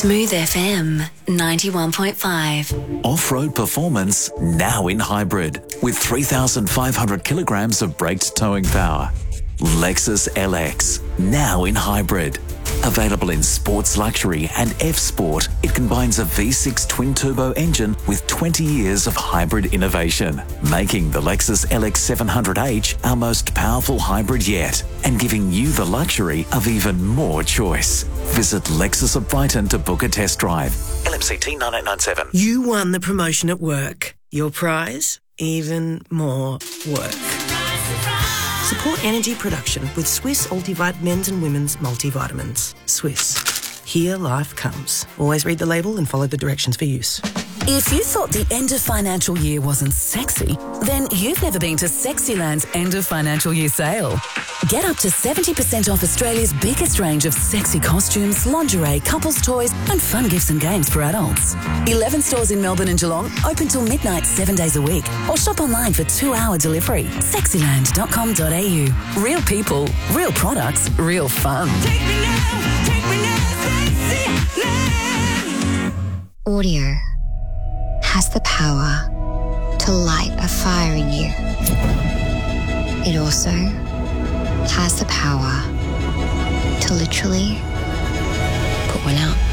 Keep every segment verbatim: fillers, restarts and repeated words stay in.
Smooth F M ninety-one point five. Off-road performance now in hybrid with three thousand five hundred kilograms of braked towing power. Lexus L X now in hybrid. Available in Sports Luxury and F Sport, it combines a V six twin-turbo engine with twenty years of hybrid innovation, making the Lexus L X seven hundred H our most powerful hybrid yet and giving you the luxury of even more choice. Visit Lexus of Brighton to book a test drive. L M C T nine eight nine seven. You won the promotion at work. Your prize? Even more work. Support energy production with Swiss Ultivite men's and women's multivitamins. Swiss. Here life comes. Always read the label and follow the directions for use. If you thought the end of financial year wasn't sexy, then you've never been to Sexyland's end of financial year sale. Get up to seventy percent off Australia's biggest range of sexy costumes, lingerie, couples toys and fun gifts and games for adults. eleven stores in Melbourne and Geelong, open till midnight seven days a week. Or shop online for two-hour delivery. sexyland dot com dot a u. Real people, real products, real fun. Take me now, take me now, Sexyland. Audio has the power to light a fire in you. It also has the power to literally put one out.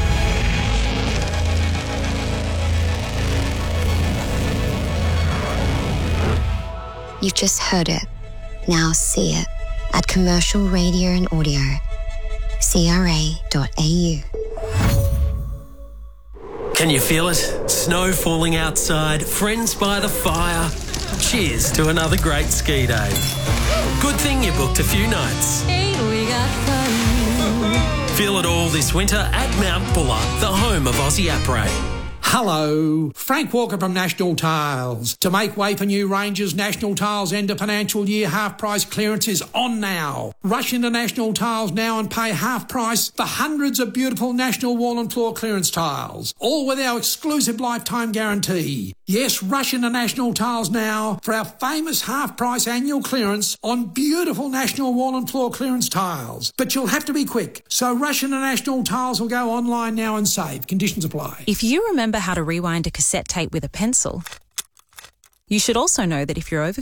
You've just heard it. Now see it at Commercial Radio and Audio. C R A dot A U. Can you feel it? Snow falling outside, friends by the fire. Cheers to another great ski day. Good thing you booked a few nights. We got fun. Feel it all this winter at Mount Buller, the home of Aussie Après. Hello, Frank Walker from National Tiles. To make way for new ranges, National Tiles end of financial year half price clearance is on now. Rush into National Tiles now and pay half price for hundreds of beautiful National wall and floor clearance tiles, all with our exclusive lifetime guarantee. Yes, rush into National Tiles now for our famous half price annual clearance on beautiful National wall and floor clearance tiles. But you'll have to be quick, so rush into National Tiles or go online now and save. Conditions apply. If you remember how to rewind a cassette tape with a pencil, you should also know that if you're over